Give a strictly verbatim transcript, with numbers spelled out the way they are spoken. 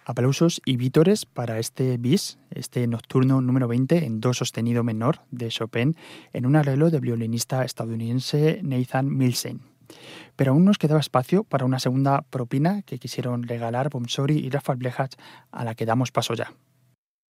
Aplausos y vítores para este bis, este nocturno número veinte en do sostenido menor de Chopin, en un arreglo del violinista estadounidense Nathan Milstein. Pero aún nos quedaba espacio para una segunda propina que quisieron regalar Bomsori y Rafael Blechach, a la que damos paso ya.